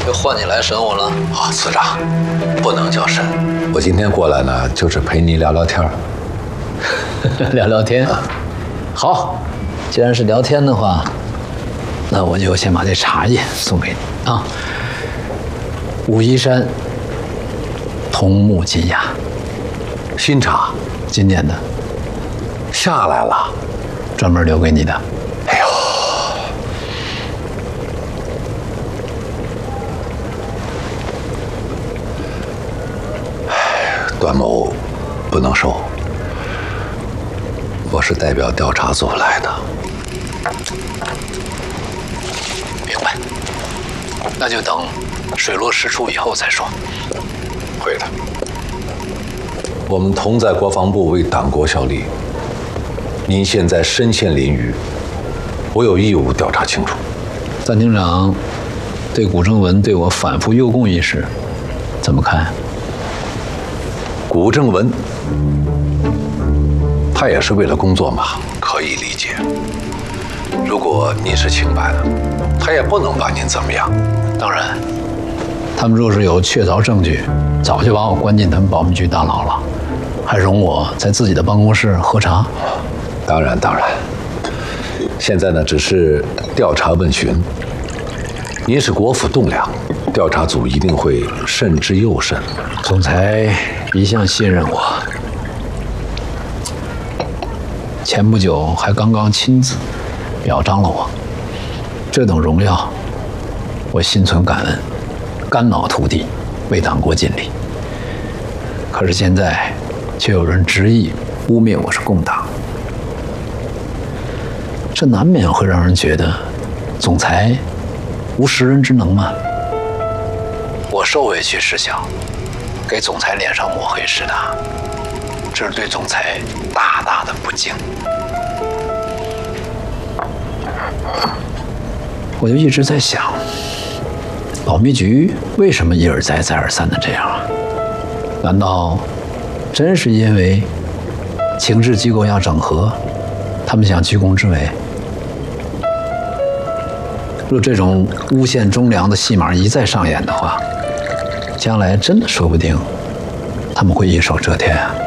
又换你来审我了？ 啊，司长，不能叫审。我今天过来呢，就是陪你聊聊天儿。 聊聊天。好，既然是聊天的话，那我就先把这茶叶送给你啊。武夷山桐木金芽， 新茶， 今年的， 下来了， 专门留给你的。 哎呦，段某不能收，我是代表调查组来的。 明白，那就等水落石出以后再说。 会的。我们同在国防部为党国效力，您现在身陷囹圄，我有义务调查清楚。 赞厅长对古正文对我反复诱供一事怎么看？ 古正文，他也是为了工作嘛，可以理解。如果您是清白的，他也不能把您怎么样。 当然，他们若是有确凿证据，早就把我关进他们保密局大牢了，还容我在自己的办公室喝茶。 当然，当然。现在呢，只是调查问询。您是国府栋梁，调查组一定会慎之又慎。 总裁一向信任我，前不久还刚刚亲自表彰了我，这等荣耀，我心存感恩，肝脑涂地，为党国尽力。可是现在，却有人执意污蔑我是共党，这难免会让人觉得，总裁无识人之能吗？我受委屈事小，给总裁脸上抹黑是的，这是对总裁大大的不敬。我就一直在想，保密局为什么一而再再而三的这样啊？难道真是因为情治机构要整合，他们想居功至伟？若这种诬陷忠良的戏码一再上演的话，将来真的说不定他们会一手遮天啊！